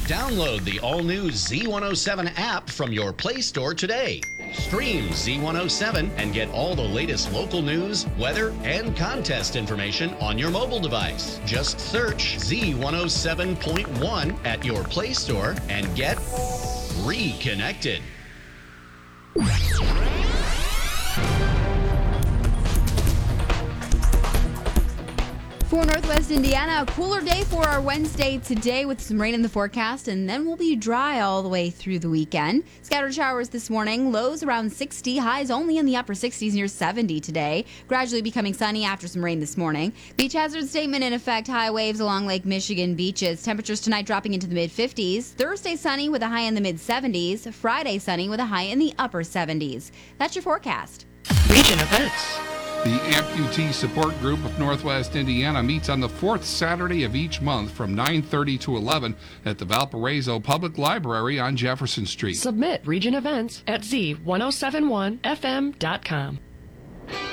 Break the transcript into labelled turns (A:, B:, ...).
A: Download the all-new Z107 app from your Play Store today. Stream Z107 and get all the latest local news, weather, and contest information on your mobile device. Just search Z107.1 at your Play Store and get reconnected.
B: For Northwest Indiana, a cooler day for our Wednesday today with some rain in the forecast, and then we'll be dry all the way through the weekend. Scattered showers this morning, lows around 60, highs only in the upper 60s near 70 today. Gradually becoming sunny after some rain this morning. Beach hazard statement in effect, high waves along Lake Michigan beaches. Temperatures tonight dropping into the mid-50s. Thursday sunny with a high in the mid-70s. Friday sunny with a high in the upper 70s. That's your forecast.
C: Region events.
D: The Amputee Support Group of Northwest Indiana meets on the fourth Saturday of each month from 9:30 to 11 at the Valparaiso Public Library on Jefferson Street.
C: Submit region events at Z1071FM.com.